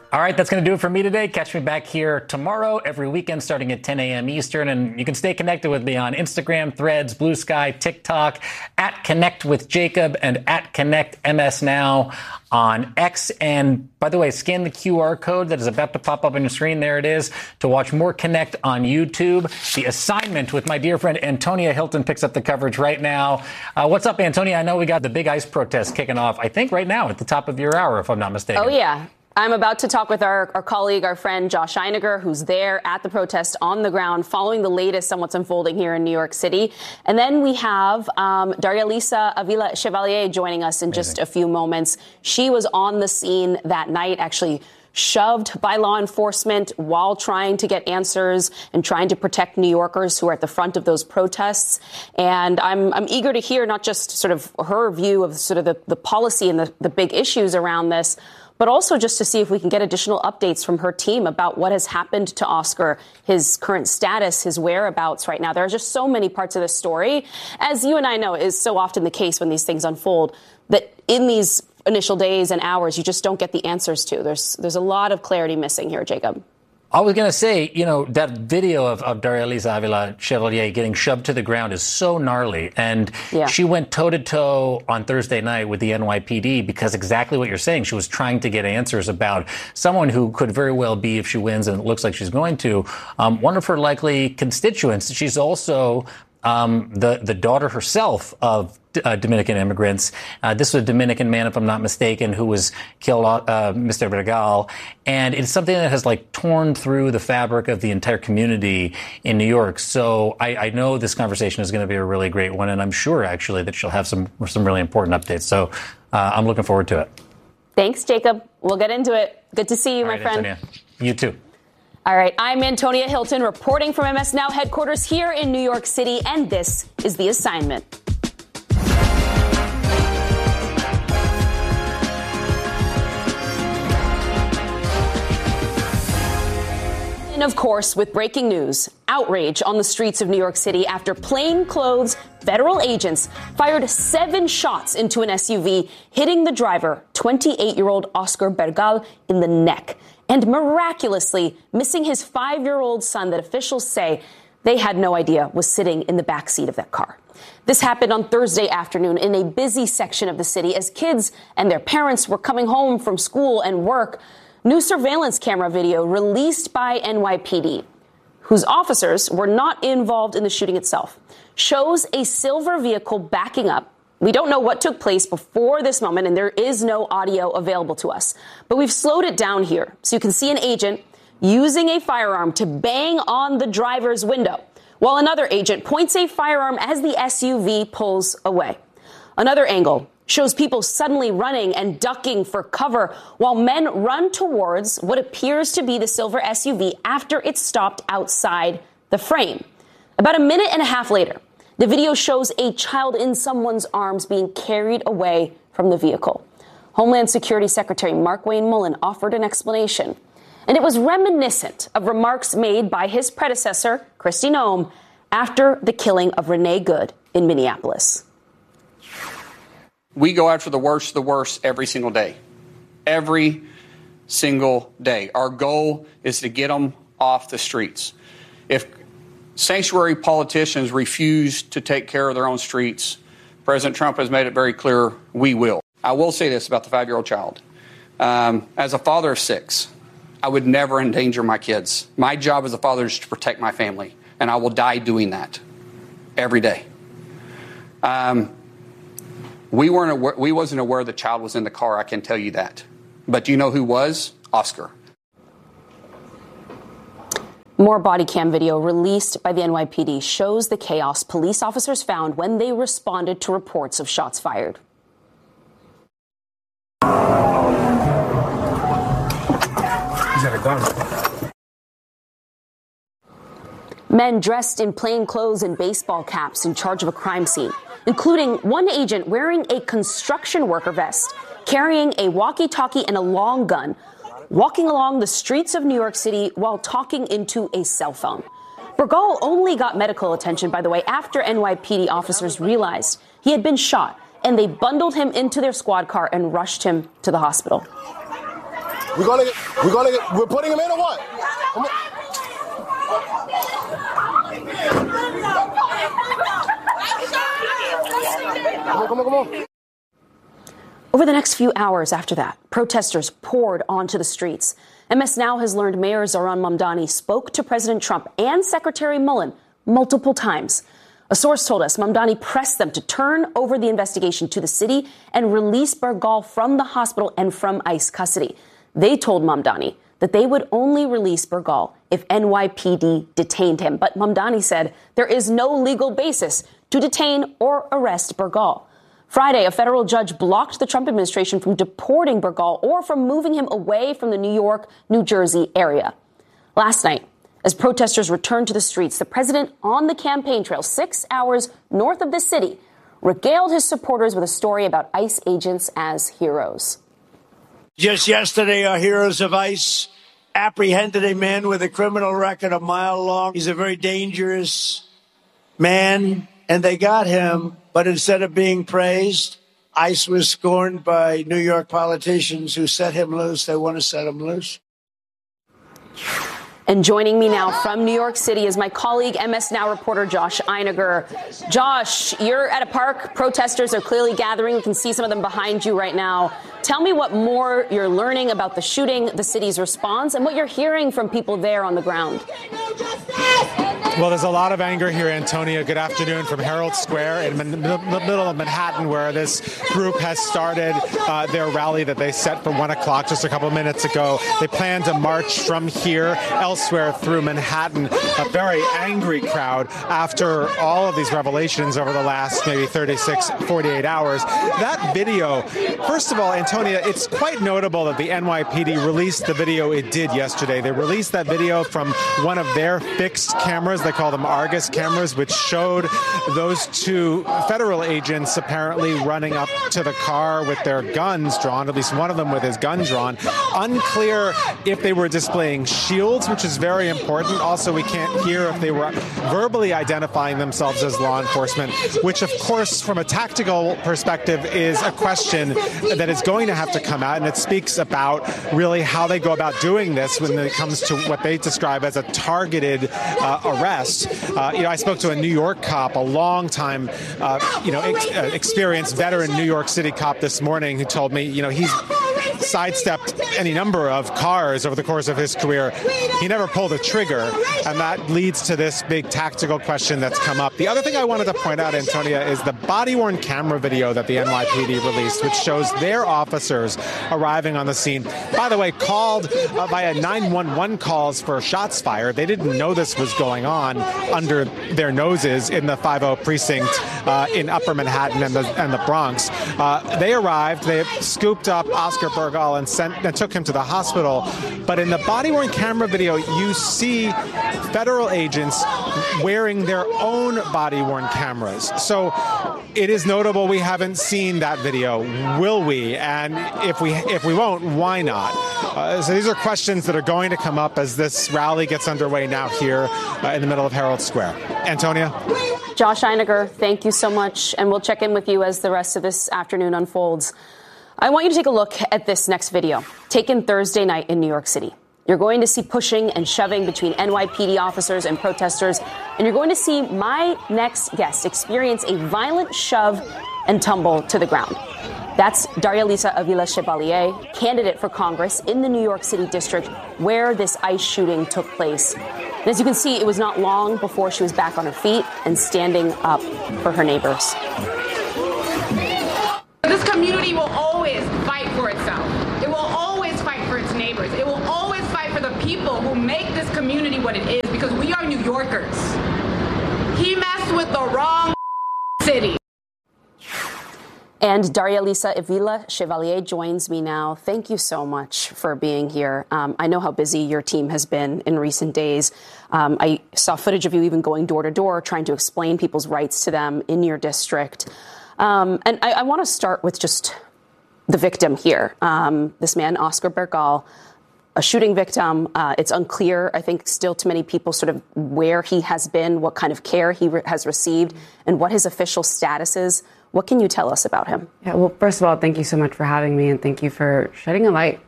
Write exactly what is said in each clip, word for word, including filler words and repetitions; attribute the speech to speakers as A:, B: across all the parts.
A: All right, that's going to do it for me today. Catch me back here tomorrow, every weekend, starting at ten a.m. Eastern. And you can stay connected with me on Instagram, Threads, Blue Sky, TikTok, at Connect with Jacob, and at Connect M S Now on X. And by the way, scan the Q R code that is about to pop up on your screen. There it is, to watch more Connect on YouTube. The assignment with my dear friend Antonia Hilton picks up the coverage right now. Uh, what's up, Antonia? I know we got the big ICE protest kicking off, I think, right now at the top of your hour, if I'm not mistaken.
B: Oh, yeah. I'm about to talk with our, our colleague, our friend Josh Einiger, who's there at the protest on the ground, following the latest on what's unfolding here in New York City. And then we have um, Daria-Lisa Avila Chevalier joining us in Amazing. just a few moments. She was on the scene that night, actually shoved by law enforcement while trying to get answers and trying to protect New Yorkers who are at the front of those protests. And I'm, I'm eager to hear not just sort of her view of sort of the, the policy and the, the big issues around this, but also just to see if we can get additional updates from her team about what has happened to Oscar, his current status, his whereabouts right now. There are just so many parts of this story, as you and I know is so often the case when these things unfold, that in these initial days and hours, you just don't get the answers to. There's there's a lot of clarity missing here, Jacob.
A: I was going to say, you know, that video of, of Daria-Lisa Avila Chevalier getting shoved to the ground is so gnarly. And yeah. she went toe-to-toe on Thursday night with the N Y P D because exactly what you're saying. She was trying to get answers about someone who could very well be, if she wins, and it looks like she's going to, um, one of her likely constituents. She's also um, the, the daughter herself of Uh, Dominican immigrants. Uh, this was a Dominican man, if I'm not mistaken, who was killed, uh, Mister Bergal. And it's something that has like torn through the fabric of the entire community in New York. So I, I know this conversation is going to be a really great one. And I'm sure actually that she'll have some, some really important updates. So uh, I'm looking forward to it.
B: Thanks, Jacob. We'll get into it. Good to see you,
A: All
B: my
A: right,
B: friend.
A: Antonia. You too.
B: All right. I'm Antonia Hilton reporting from M S Now headquarters here in New York City. And this is The Assignment. And of course, with breaking news, outrage on the streets of New York City after plainclothes federal agents fired seven shots into an S U V, hitting the driver, twenty-eight-year-old Oscar Bergal, in the neck, and miraculously missing his five-year-old son that officials say they had no idea was sitting in the backseat of that car. This happened on Thursday afternoon in a busy section of the city as kids and their parents were coming home from school and work. New surveillance camera video released by N Y P D, whose officers were not involved in the shooting itself, shows a silver vehicle backing up. We don't know what took place before this moment, and there is no audio available to us. But we've slowed it down here so you can see an agent using a firearm to bang on the driver's window, while another agent points a firearm as the S U V pulls away. Another angle shows people suddenly running and ducking for cover while men run towards what appears to be the silver S U V after it stopped outside the frame. About a minute and a half later, the video shows a child in someone's arms being carried away from the vehicle. Homeland Security Secretary Markwayne Mullin offered an explanation, and it was reminiscent of remarks made by his predecessor, Kristi Noem, after the killing of Renee Good in Minneapolis.
C: We go after the worst of the worst every single day. Every single day. Our goal is to get them off the streets. If sanctuary politicians refuse to take care of their own streets, President Trump has made it very clear we will. I will say this about the five-year-old child. Um, as a father of six, I would never endanger my kids. My job as a father is to protect my family, and I will die doing that every day. Um, We weren't aware, we wasn't aware the child was in the car, I can tell you that. But do you know who was? Oscar.
B: More body cam video released by the N Y P D shows the chaos police officers found when they responded to reports of shots fired.
D: He's got a gun.
B: Men dressed in plain clothes and baseball caps in charge of a crime scene, including one agent wearing a construction worker vest, carrying a walkie-talkie and a long gun, walking along the streets of New York City while talking into a cell phone. Bergal only got medical attention, by the way, after N Y P D officers realized he had been shot, and they bundled him into their squad car and rushed him to the hospital.
D: We're gonna get, we're gonna get, we're putting him in or what? Come on. Come on, come on, come on.
B: Over the next few hours after that, protesters poured onto the streets. M S Now has learned Mayor Zohran Mamdani spoke to President Trump and Secretary Mullen multiple times. A source told us Mamdani pressed them to turn over the investigation to the city and release Bergal from the hospital and from ICE custody. They told Mamdani that they would only release Bergal if N Y P D detained him. But Mamdani said there is no legal basis to detain or arrest Bergal. Friday, a federal judge blocked the Trump administration from deporting Bergal or from moving him away from the New York, New Jersey area. Last night, as protesters returned to the streets, the president on the campaign trail six hours north of the city regaled his supporters with a story about ICE agents as heroes.
E: Just yesterday, our heroes of ICE apprehended a man with a criminal record a mile long. He's a very dangerous man, and they got him. But instead of being praised, ICE was scorned by New York politicians who set him loose. They want to set him loose.
B: And joining me now from New York City is my colleague, M S Now reporter Josh Einiger. Josh, you're at a park. Protesters are clearly gathering. We can see some of them behind you right now. Tell me what more you're learning about the shooting, the city's response, and what you're hearing from people there on the ground.
F: Well, there's a lot of anger here, Antonia. Good afternoon from Herald Square in the middle of Manhattan, where this group has started uh, their rally that they set for one o'clock just a couple minutes ago. They plan to march from here elsewhere through Manhattan. A very angry crowd after all of these revelations over the last maybe thirty-six, forty-eight hours. That video, first of all, Antonia, it's quite notable that the N Y P D released the video it did yesterday. They released that video from one of their fixed cameras. They call them Argus cameras, which showed those two federal agents apparently running up to the car with their guns drawn, at least one of them with his gun drawn. Unclear if they were displaying shields, which is very important. Also, we can't hear if they were verbally identifying themselves as law enforcement, which, of course, from a tactical perspective, is a question that is going to have to come out. And it speaks about really how they go about doing this when it comes to what they describe as a targeted uh, arrest. Uh, you know, I spoke to a New York cop, a long-time, uh, you know, ex- uh, experienced veteran New York City cop this morning, who told me, you know, he's sidestepped any number of cars over the course of his career. He never pulled a trigger, and that leads to this big tactical question that's come up. The other thing I wanted to point out, Antonia, is the body-worn camera video that the N Y P D released, which shows their officers arriving on the scene. By the way, called uh, via nine one one calls for shots fired. They didn't know this was going on under their noses in the five oh precinct uh, in Upper Manhattan and the, and the Bronx. Uh, they arrived, they scooped up Oscar Bergal and sent and took him to the hospital. But in the body-worn camera video, you see federal agents wearing their own body-worn cameras. So it is notable we haven't seen that video. Will we? And if we if we won't, why not? Uh, so these are questions that are going to come up as this rally gets underway now here uh, in the middle of Herald Square. Antonia?
B: Josh Einiger, thank you so much. And we'll check in with you as the rest of this afternoon unfolds. I want you to take a look at this next video, taken Thursday night in New York City. You're going to see pushing and shoving between N Y P D officers and protesters, and you're going to see my next guest experience a violent shove and tumble to the ground. That's Daria-Lisa Avila Chevalier, candidate for Congress in the New York City district where this ICE shooting took place. And as you can see, it was not long before she was back on her feet and standing up for her neighbors.
G: This community will always fight for itself. It will always fight for its neighbors. It will always fight for the people who make this community what it is, because we are New Yorkers. He messed with the wrong city.
B: And Daria-Lisa Avila Chevalier joins me now. Thank you so much for being here. Um, I know how busy your team has been in recent days. Um, I saw footage of you even going door to door, trying to explain people's rights to them in your district. Um, and I, I want to start with just the victim here. Um, this man, Oscar Bergal, a shooting victim. Uh, it's unclear, I think, still to many people sort of where he has been, what kind of care he re- has received, and what his official status is. What can you tell us about him?
H: Yeah, well, first of all, thank you so much for having me, and thank you for shedding a light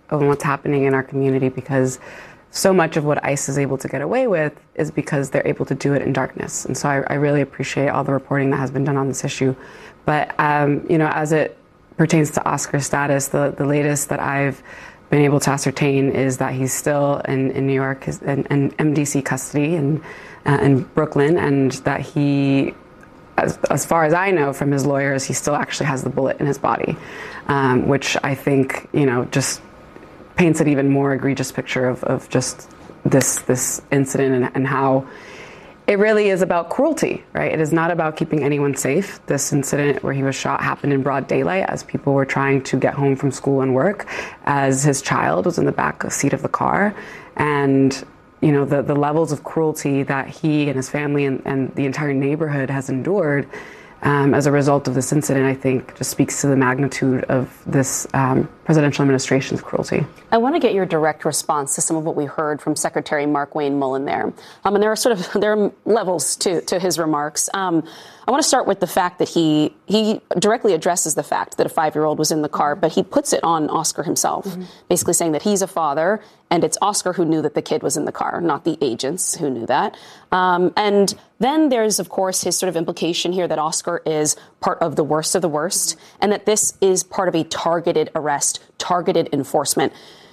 H: of what's happening in our community, because so much of what ICE is able to get away with is because they're able to do it in darkness. And so I, I really appreciate all the reporting that has been done on this issue. But, um, you know, as it pertains to Oscar's status, the, the latest that I've been able to ascertain is that he's still in, in New York, in, in M D C custody in, uh, in Brooklyn, and that he, as, as far as I know from his lawyers, he still actually has the bullet in his body, um, which I think, you know, just paints an even more egregious picture of, of just this this incident and, and how it really is about cruelty, right? It is not about keeping anyone safe. This incident where he was shot happened in broad daylight as people were trying to get home from school and work, as his child was in the back seat of the car. And, you know, the, the levels of cruelty that he and his family and, and the entire neighborhood has endured Um, as a result of this incident, I think just speaks to the magnitude of this um, presidential administration's cruelty.
B: I want to get your direct response to some of what we heard from Secretary Markwayne Mullin there. Um, and there are sort of there are levels to, to his remarks. Um, I want to start with the fact that he he directly addresses the fact that a five-year-old was in the car, but he puts it on Oscar himself, mm-hmm. basically saying that he's a father and it's Oscar who knew that the kid was in the car, not the agents who knew that. Um, and then there's, of course, his sort of implication here that Oscar is part of the worst of the worst, and that this is part of a targeted arrest, targeted enforcement.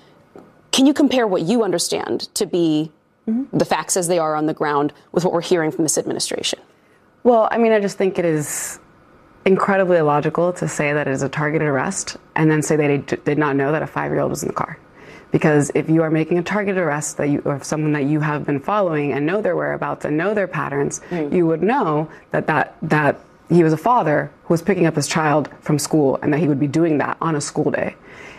B: Can you compare what you understand to be mm-hmm. the facts as they are on the ground with what we're hearing from this administration?
H: Well, I mean, I just think it is incredibly illogical to say that it is a targeted arrest and then say they did not know that a five-year-old was in the car. Because if you are making a targeted arrest that you, of someone that you have been following and know their whereabouts and know their patterns, mm. you would know that, that that he was a father who was picking up his child from school and that he would be doing that on a school day.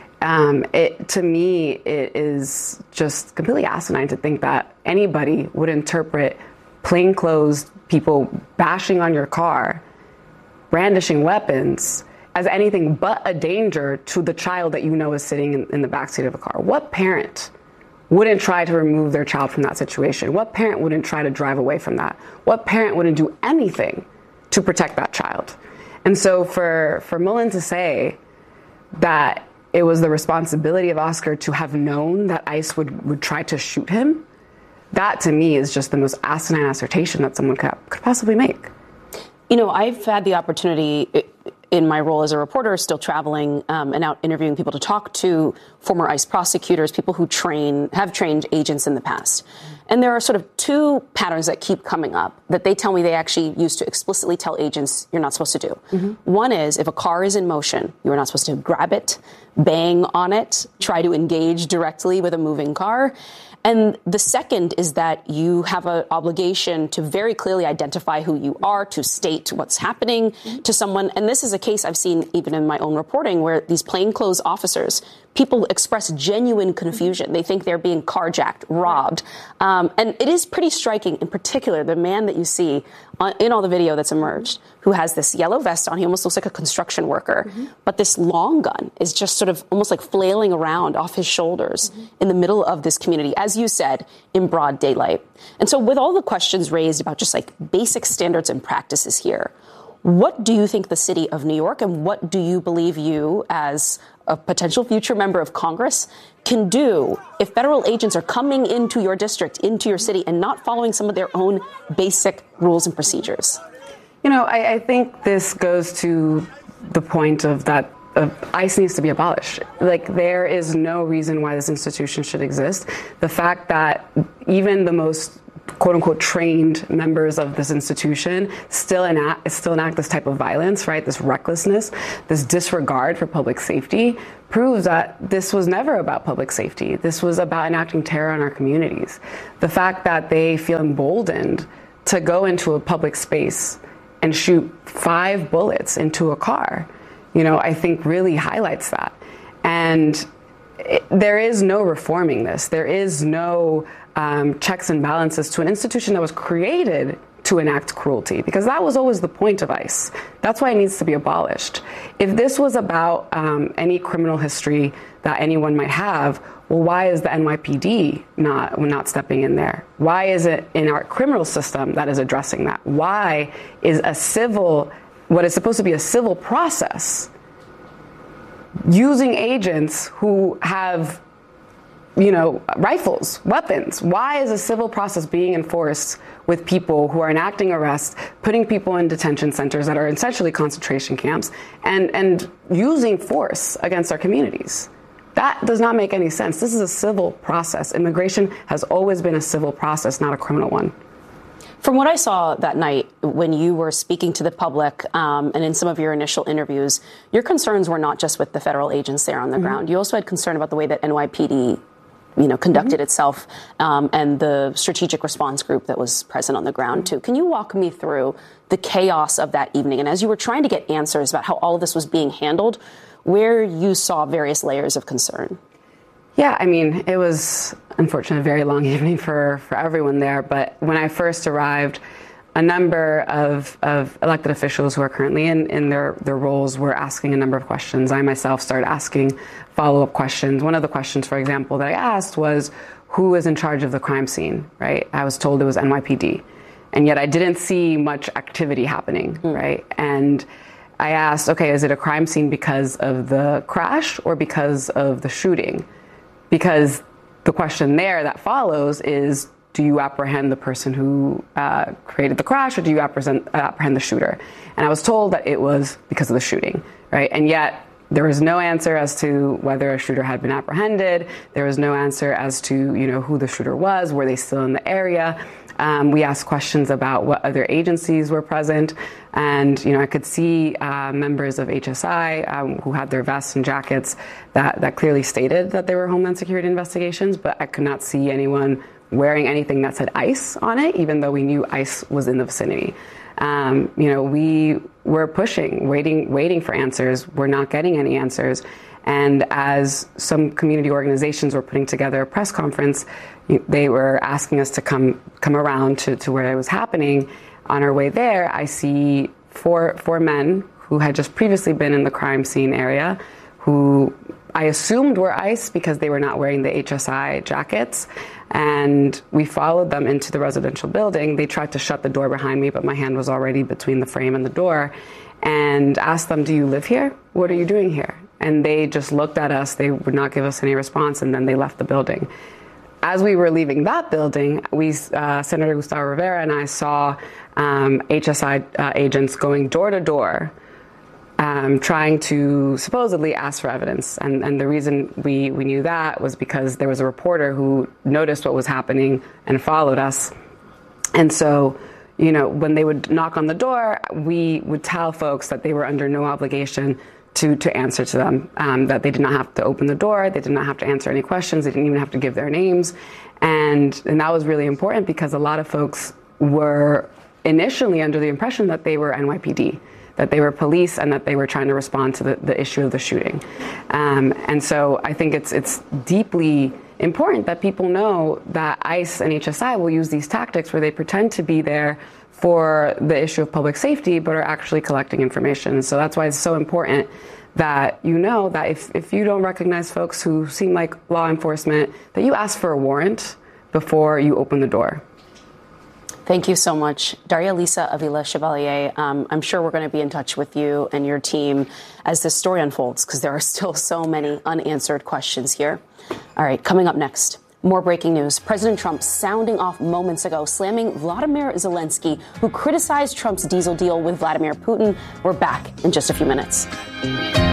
H: Um, it, to me, it is just completely asinine to think that anybody would interpret plainclothes people bashing on your car, brandishing weapons, as anything but a danger to the child that you know is sitting in, in the backseat of a car. What parent wouldn't try to remove their child from that situation? What parent wouldn't try to drive away from that? What parent wouldn't do anything to protect that child? And so for, for Mullin to say that it was the responsibility of Oscar to have known that ICE would, would try to shoot him, that to me is just the most asinine assertion that someone could, could possibly make.
B: You know, I've had the opportunity in my role as a reporter, still traveling um, and out interviewing people, to talk to former ICE prosecutors, people who train, have trained agents in the past. And there are sort of two patterns that keep coming up that they tell me they actually used to explicitly tell agents you're not supposed to do. Mm-hmm. One is, if a car is in motion, you're not supposed to grab it, bang on it, try to engage directly with a moving car. And the second is that you have an obligation to very clearly identify who you are, to state what's happening mm-hmm. to someone. And this is a case I've seen even in my own reporting where these plainclothes officers, people express genuine confusion. They think they're being carjacked, robbed. Um, and it is pretty striking, in particular, the man that you see on, in all the video that's emerged, who has this yellow vest on. He almost looks like a construction worker. Mm-hmm. But this long gun is just sort of almost like flailing around off his shoulders mm-hmm. in the middle of this community, as you said, in broad daylight. And so with all the questions raised about just like basic standards and practices here, what do you think the city of New York, and what do you believe you, as a potential future member of Congress, can do if federal agents are coming into your district, into your city, and not following some of their own basic rules and procedures?
H: You know, I, I think this goes to the point of that uh, ICE needs to be abolished. Like, there is no reason why this institution should exist. The fact that even the most quote-unquote trained members of this institution still enact, still enact this type of violence, right? This recklessness, this disregard for public safety proves that this was never about public safety. This was about enacting terror in our communities. The fact that they feel emboldened to go into a public space and shoot five bullets into a car, you know, I think really highlights that. And it, there is no reforming this. There is no Um, checks and balances to an institution that was created to enact cruelty, because that was always the point of ICE. That's why it needs to be abolished. If this was about um, any criminal history that anyone might have, well, why is the N Y P D not not stepping in there? Why is it in our criminal system that is addressing that? Why is a civil, what is supposed to be a civil process, using agents who have you know, rifles, weapons? Why is a civil process being enforced with people who are enacting arrests, putting people in detention centers that are essentially concentration camps, and, and using force against our communities? That does not make any sense. This is a civil process. Immigration has always been a civil process, not a criminal one.
B: From what I saw that night when you were speaking to the public um, and in some of your initial interviews, your concerns were not just with the federal agents there on the mm-hmm. ground. You also had concern about the way that N Y P D you know, conducted mm-hmm. itself um, and the strategic response group that was present on the ground, too. Can you walk me through the chaos of that evening? And as you were trying to get answers about how all of this was being handled, where you saw various layers of concern?
H: Yeah, I mean, it was, unfortunately, a very long evening for, for everyone there. But when I first arrived, a number of, of elected officials who are currently in, in their, their roles were asking a number of questions. I myself started asking follow-up questions. One of the questions, for example, that I asked was, who is in charge of the crime scene, right? I was told it was N Y P D. And yet I didn't see much activity happening, mm. right? And I asked, okay, is it a crime scene because of the crash or because of the shooting? Because the question there that follows is, do you apprehend the person who uh, created the crash, or do you apprehend, uh, apprehend the shooter? And I was told that it was because of the shooting, right? And yet there was no answer as to whether a shooter had been apprehended. There was no answer as to, you know, who the shooter was. Were they still in the area? Um, we asked questions about what other agencies were present. And, you know, I could see uh, members of H S I um, who had their vests and jackets that, that clearly stated that they were Homeland Security investigations, but I could not see anyone wearing anything that said ICE on it, even though we knew ICE was in the vicinity. Um, you know, we were pushing, waiting, waiting for answers. We're not getting any answers. And as some community organizations were putting together a press conference, they were asking us to come come around to, to where it was happening. On our way there, I see four four men who had just previously been in the crime scene area, who I assumed were ICE because they were not wearing the H S I jackets. And we followed them into the residential building. They tried to shut the door behind me, but my hand was already between the frame and the door, and asked them, do you live here? What are you doing here? And they just looked at us. They would not give us any response, and then they left the building. As we were leaving that building, we, uh, Senator Gustavo Rivera and I saw um, H S I uh, agents going door to door, um, trying to supposedly ask for evidence. And, and the reason we, we knew that was because there was a reporter who noticed what was happening and followed us. And so, you know, when they would knock on the door, we would tell folks that they were under no obligation to, to answer to them, um, that they did not have to open the door, they did not have to answer any questions, they didn't even have to give their names. And, and that was really important because a lot of folks were initially under the impression that they were N Y P D, that they were police, and that they were trying to respond to the, the issue of the shooting. Um, and so I think it's it's deeply important that people know that ICE and H S I will use these tactics where they pretend to be there for the issue of public safety, but are actually collecting information. So that's why it's so important that you know that if, if you don't recognize folks who seem like law enforcement, that you ask for a warrant before you open the door.
B: Thank you so much. Daria Lisa Avila Chevalier, um, I'm sure we're going to be in touch with you and your team as this story unfolds, because there are still so many unanswered questions here. All right, coming up next, more breaking news. President Trump sounding off moments ago, slamming Vladimir Zelensky, who criticized Trump's diesel deal with Vladimir Putin. We're back in just a few minutes.